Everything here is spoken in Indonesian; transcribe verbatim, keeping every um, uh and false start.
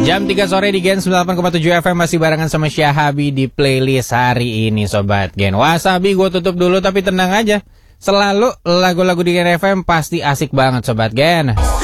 Jam tiga sore di Gen sembilan puluh delapan koma tujuh F M masih barengan sama Syahabi di playlist hari ini Sobat Gen. Wasabi gue tutup dulu tapi tenang aja. Selalu lagu-lagu di Gen F M pasti asik banget Sobat Gen.